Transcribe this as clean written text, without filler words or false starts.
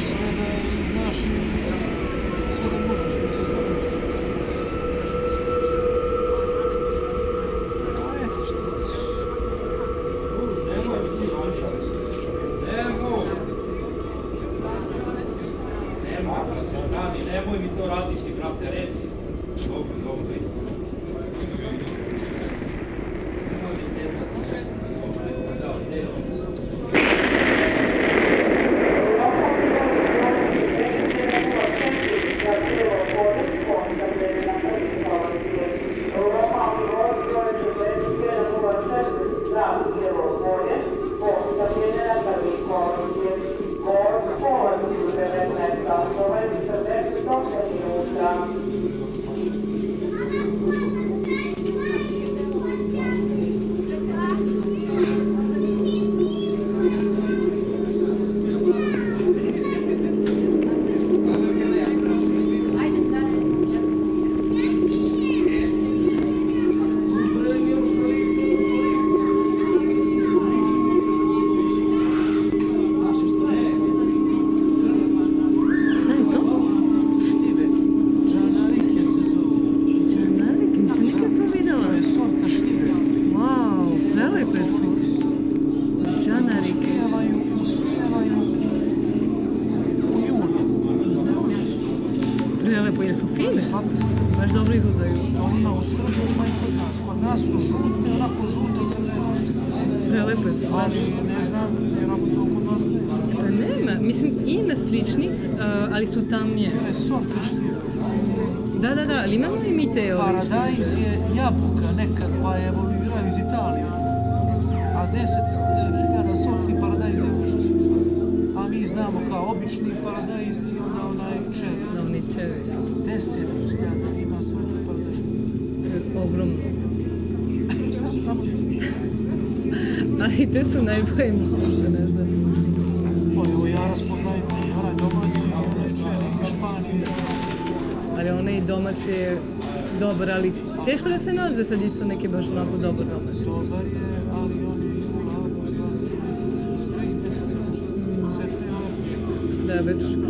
znaš sve da znaš i sve da možeš da se stvari. A eto što ćeš. Nemoj mi to raditi, brate, reci. Dobro, dobro. Nemoj mi stezati. Da, deo. Prelepo, jesu fine? Baš dobro izgledaju. Ona u Srbiji ima i kod nas. Kod nas su žute, onako žute crvene. Prelepe su. Ali ne znam, vjerojatno to kod nas ne. Pa nema, mislim ima sličnih, ali su tamnije. One sorte šljive. Da, ali imamo i mi te ove. Paradajz je jabuka nekad, pa je evoluirao iz Italije. A 10.000 sorti paradajz je užas. A mi znamo kao obični paradajz i onda onaj čeri. Da, oni čeri. 10.000 ima sorti paradajz. Ogromno. Samo Ali te su najbolje možda, ne znam. pa evo ja raspoznajem onaj domaći, onaj čeri iz Španije. Ali onaj domaći je dobar, ali teško da se nađe sad isto neki baš onako dobar domaći. Dobar je, ali on je 3 mjeseca. Da, već